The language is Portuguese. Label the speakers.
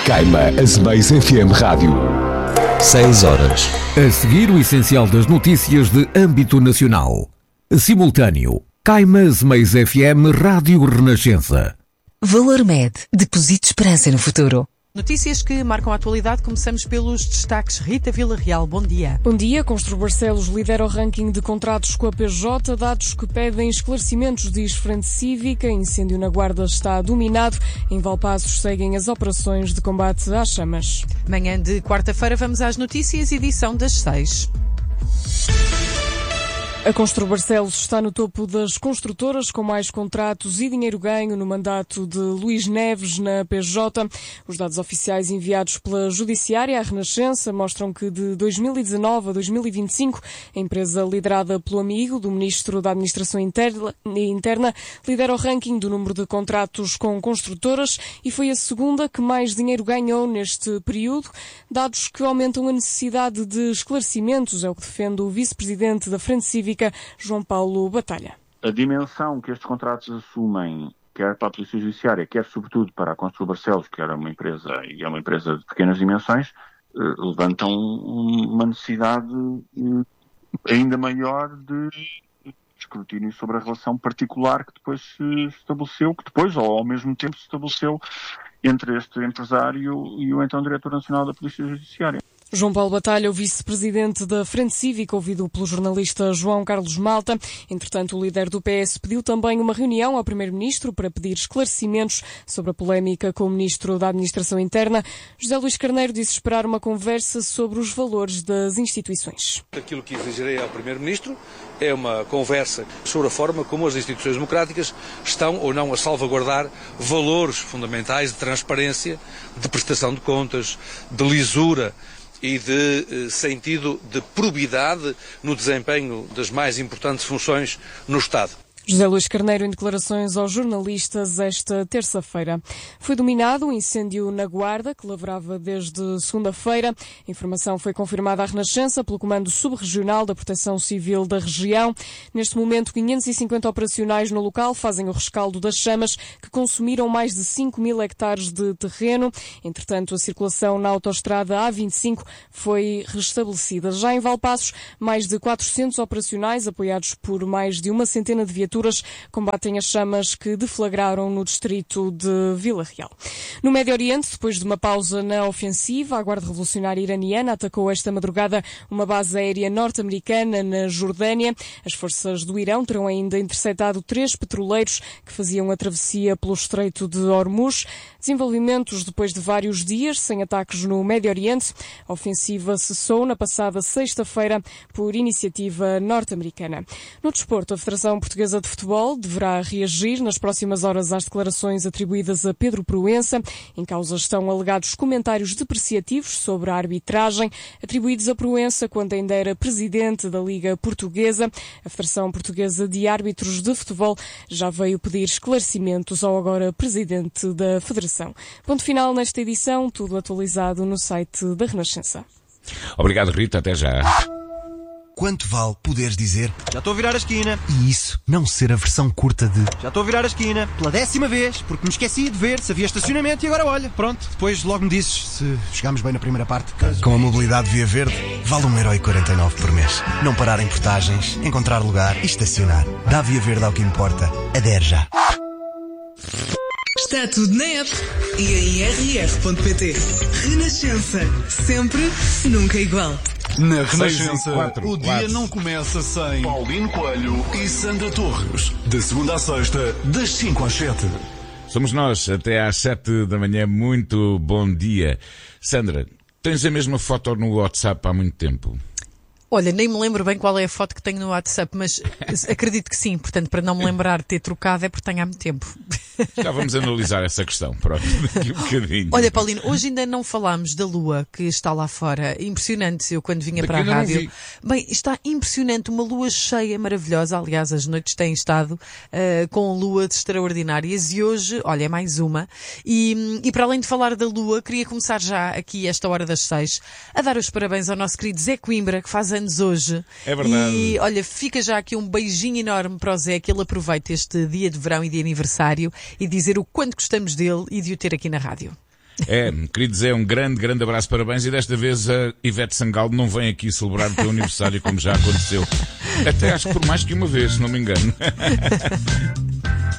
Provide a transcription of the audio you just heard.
Speaker 1: Caima Azemais FM Rádio.
Speaker 2: 6 horas.
Speaker 3: A seguir, o essencial das notícias de âmbito nacional. Simultâneo. Caima Azemais FM Rádio Renascença.
Speaker 4: Valor Med. Deposite esperança no futuro.
Speaker 5: Notícias que marcam a atualidade. Começamos pelos destaques. Rita Vila Real, bom dia.
Speaker 6: Bom dia. Construbarcelos lidera o ranking de contratos com a PJ, dados que pedem esclarecimentos, diz Frente Cívica. Incêndio na Guarda está dominado. Em Valpaços seguem as operações de combate às chamas.
Speaker 5: Manhã de quarta-feira vamos às notícias, edição das 6.
Speaker 6: A Construbarcelos está no topo das construtoras com mais contratos e dinheiro ganho no mandato de Luís Neves na PJ. Os dados oficiais enviados pela Judiciária à Renascença mostram que de 2019 a 2025 a empresa liderada pelo amigo do Ministro da Administração Interna lidera o ranking do número de contratos com construtoras e foi a segunda que mais dinheiro ganhou neste período. Dados que aumentam a necessidade de esclarecimentos, é o que defende o vice-presidente da Frente Cívica, João Paulo Batalha.
Speaker 7: A dimensão que estes contratos assumem, quer para a Polícia Judiciária, quer sobretudo para a Construbarcelos, que era uma empresa e é uma empresa de pequenas dimensões, levantam uma necessidade ainda maior de escrutínio sobre a relação particular que depois se estabeleceu, ou ao mesmo tempo se estabeleceu entre este empresário e o então Diretor Nacional da Polícia Judiciária.
Speaker 6: João Paulo Batalha, o vice-presidente da Frente Cívica, ouvido pelo jornalista João Carlos Malta. Entretanto, o líder do PS pediu também uma reunião ao primeiro-ministro para pedir esclarecimentos sobre a polémica com o ministro da Administração Interna. José Luís Carneiro disse esperar uma conversa sobre os valores das instituições.
Speaker 8: Aquilo que exigirei ao primeiro-ministro é uma conversa sobre a forma como as instituições democráticas estão ou não a salvaguardar valores fundamentais de transparência, de prestação de contas, de lisura e de sentido de probidade no desempenho das mais importantes funções no Estado.
Speaker 6: José Luís Carneiro em declarações aos jornalistas esta terça-feira. Foi dominado um incêndio na Guarda, que lavrava desde segunda-feira. A informação foi confirmada à Renascença pelo Comando Subregional da Proteção Civil da região. Neste momento, 550 operacionais no local fazem o rescaldo das chamas, que consumiram mais de 5.000 hectares de terreno. Entretanto, a circulação na autoestrada A25 foi restabelecida. Já em Valpaços, mais de 400 operacionais, apoiados por mais de uma centena de viaturas, combatem as chamas que deflagraram no distrito de Vila Real. No Médio Oriente, depois de uma pausa na ofensiva, a Guarda Revolucionária Iraniana atacou esta madrugada uma base aérea norte-americana na Jordânia. As forças do Irão terão ainda interceptado 3 petroleiros que faziam a travessia pelo Estreito de Hormuz. Desenvolvimentos depois de vários dias sem ataques no Médio Oriente. A ofensiva cessou na passada sexta-feira por iniciativa norte-americana. No desporto, a Federação Portuguesa de Futebol deverá reagir nas próximas horas às declarações atribuídas a Pedro Proença. Em causa estão alegados comentários depreciativos sobre a arbitragem atribuídos a Proença quando ainda era presidente da Liga Portuguesa. A Federação Portuguesa de Árbitros de Futebol já veio pedir esclarecimentos ao agora presidente da Federação. Ponto final nesta edição, tudo atualizado no site da Renascença.
Speaker 3: Obrigado, Rita. Até já.
Speaker 2: Quanto vale poderes dizer
Speaker 9: já estou a virar a esquina
Speaker 2: e isso não ser a versão curta de
Speaker 9: já estou a virar a esquina pela 10ª vez, porque me esqueci de ver se havia estacionamento e agora olha, pronto, depois logo me dizes se chegámos bem na primeira parte.
Speaker 2: Com a mobilidade Via Verde, vale 1,49€ por mês. Não parar em portagens, encontrar lugar e estacionar. Dá Via Verde ao que importa. Adere já.
Speaker 10: Está tudo na app e em rr.pt. Renascença. Sempre, nunca igual.
Speaker 11: Na Renascença, o dia não começa sem Paulino Coelho e Sandra Torres. De segunda à sexta, das 5 às 7.
Speaker 3: Somos nós, até às 7 da manhã. Muito bom dia. Sandra, tens a mesma foto no WhatsApp há muito tempo?
Speaker 5: Olha, nem me lembro bem qual é a foto que tenho no WhatsApp, mas acredito que sim. Portanto, para não me lembrar de ter trocado é porque tenho há muito tempo.
Speaker 3: Já vamos analisar essa questão, pronto, daqui um bocadinho.
Speaker 5: Olha, Paulino, hoje ainda não falámos da lua que está lá fora. Impressionante, eu quando vinha para a rádio. Bem, está impressionante, uma lua cheia, maravilhosa. Aliás, as noites têm estado com luas extraordinárias e hoje, olha, é mais uma. E para além de falar da lua, queria começar já aqui, esta hora das 6, a dar os parabéns ao nosso querido Zé Coimbra, que faz anos hoje.
Speaker 3: É verdade.
Speaker 5: E olha, fica já aqui um beijinho enorme para o Zé, que ele aproveite este dia de verão e de aniversário e dizer o quanto gostamos dele e de o ter aqui na rádio.
Speaker 12: Querido Zé, um grande abraço, parabéns. E desta vez a Ivete Sangalo não vem aqui celebrar o teu aniversário como já aconteceu. Até acho que por mais que uma vez, se não me engano.